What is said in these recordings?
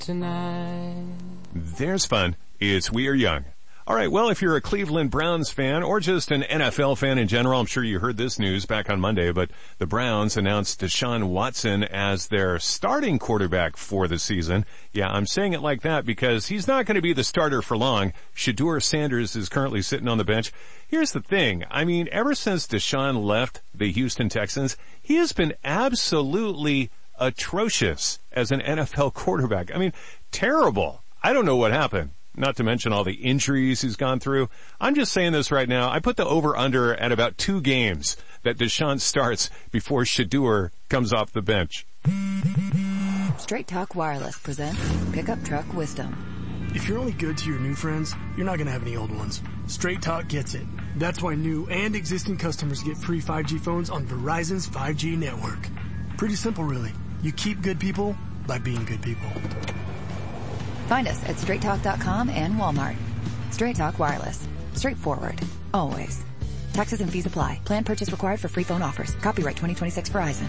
tonight. There's fun. It's We Are Young. All right, well, if you're a Cleveland Browns fan or just an NFL fan in general, I'm sure you heard this news back on Monday, but the Browns announced Deshaun Watson as their starting quarterback for the season. Yeah, I'm saying it like that because he's not going to be the starter for long. Shedeur Sanders is currently sitting on the bench. Here's the thing. I mean, ever since Deshaun left the Houston Texans, he has been absolutely atrocious as an NFL quarterback. I mean, terrible. I don't know what happened. Not to mention all the injuries he's gone through. I'm just saying this right now. I put the over-under at about 2 games that Deshaun starts before Shedeur comes off the bench. Straight Talk Wireless presents Pickup Truck Wisdom. If you're only good to your new friends, you're not going to have any old ones. Straight Talk gets it. That's why new and existing customers get free 5G phones on Verizon's 5G network. Pretty simple, really. You keep good people by being good people. Find us at straighttalk.com and Walmart. Straight Talk Wireless. Straightforward. Always. Taxes and fees apply. Plan purchase required for free phone offers. Copyright 2026 Verizon.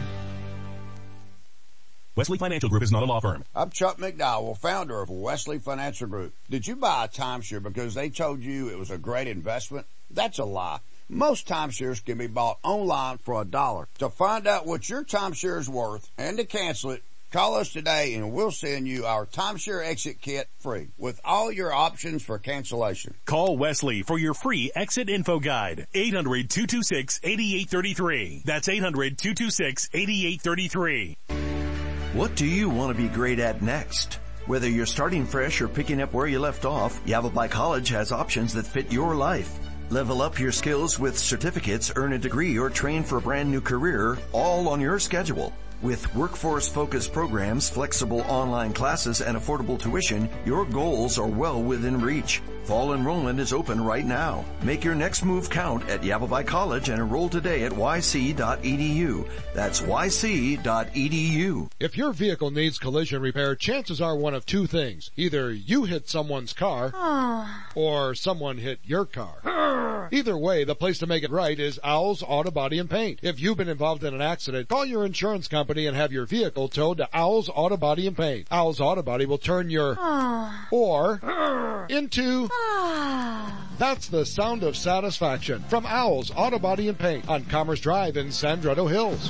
Wesley Financial Group is not a law firm. I'm Chuck McDowell, founder of Wesley Financial Group. Did you buy a timeshare because they told you it was a great investment? That's a lie. Most timeshares can be bought online for $1. To find out what your timeshare is worth and to cancel it, call us today and we'll send you our timeshare exit kit free with all your options for cancellation. Call Wesley for your free exit info guide. 800-226-8833. That's 800-226-8833. What do you want to be great at next? Whether you're starting fresh or picking up where you left off, Yavapai College has options that fit your life. Level up your skills with certificates, earn a degree, or train for a brand new career, all on your schedule. With workforce-focused programs, flexible online classes, and affordable tuition, your goals are well within reach. Fall enrollment is open right now. Make your next move count at Yavapai College and enroll today at yc.edu. That's yc.edu. If your vehicle needs collision repair, chances are one of 2 things. Either you hit someone's car, or someone hit your car. Either way, the place to make it right is Owl's Auto Body and Paint. If you've been involved in an accident, call your insurance company and have your vehicle towed to Owl's Auto Body and Paint. Owl's Auto Body will turn your or into that's the sound of satisfaction from Owl's Auto Body and Paint on Commerce Drive in Sandretto Hills.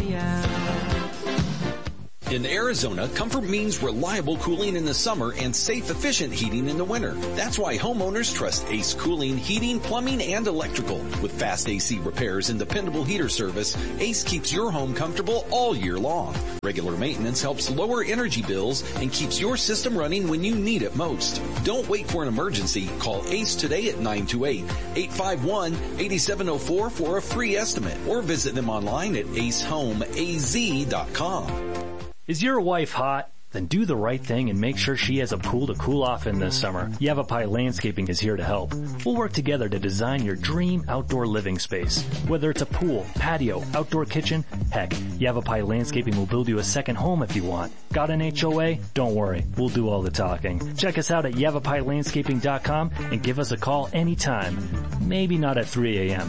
In Arizona, comfort means reliable cooling in the summer and safe, efficient heating in the winter. That's why homeowners trust Ace Cooling, Heating, Plumbing, and Electrical. With fast AC repairs and dependable heater service, Ace keeps your home comfortable all year long. Regular maintenance helps lower energy bills and keeps your system running when you need it most. Don't wait for an emergency. Call Ace today at 928-851-8704 for a free estimate or visit them online at acehomeaz.com. Is your wife hot? Then do the right thing and make sure she has a pool to cool off in this summer. Yavapai Landscaping is here to help. We'll work together to design your dream outdoor living space. Whether it's a pool, patio, outdoor kitchen, heck, Yavapai Landscaping will build you a second home if you want. Got an HOA? Don't worry, we'll do all the talking. Check us out at YavapaiLandscaping.com and give us a call anytime. Maybe not at 3 a.m.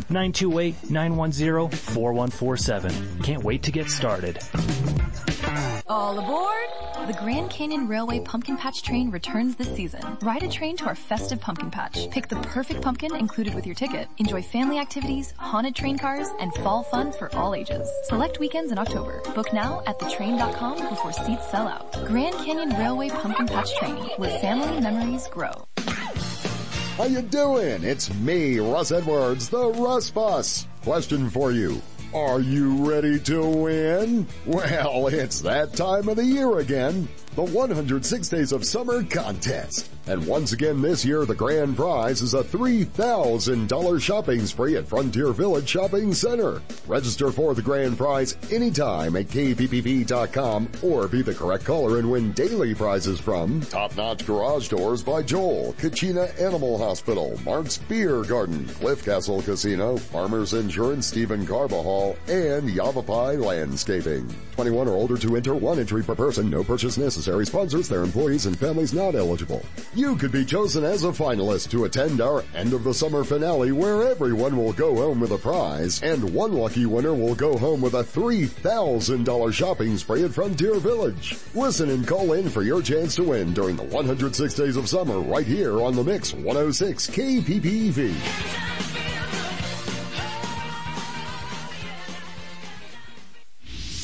928-910-4147. Can't wait to get started. All aboard! The Grand Canyon Railway Pumpkin Patch Train returns this season. Ride a train to our festive pumpkin patch. Pick the perfect pumpkin included with your ticket. Enjoy family activities, haunted train cars, and fall fun for all ages. Select weekends in October. Book now at thetrain.com before seats sell out. Grand Canyon Railway Pumpkin Patch Train, where family memories grow. How you doing? It's me, Russ Edwards, the Russ Bus. Question for you. Are you ready to win? Well, it's that time of the year again. The 106 Days of Summer Contest. And once again this year, the grand prize is a $3,000 shopping spree at Frontier Village Shopping Center. Register for the grand prize anytime at kppp.com or be the correct caller and win daily prizes from Top Notch Garage Doors by Joel, Kachina Animal Hospital, Mark's Beer Garden, Cliff Castle Casino, Farmers Insurance, Stephen Carbajal, and Yavapai Landscaping. 21 or older to enter, 1 entry per person, no purchase necessary. necessary. Sponsors, their employees, and families not eligible. You could be chosen as a finalist to attend our end of the summer finale where everyone will go home with a prize and one lucky winner will go home with a $3,000 shopping spree at Frontier Village. Listen and call in for your chance to win during the 106 days of summer right here on the Mix 106 KPPV.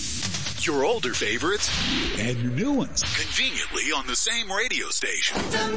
Your older favorites and your new ones conveniently on the same radio station.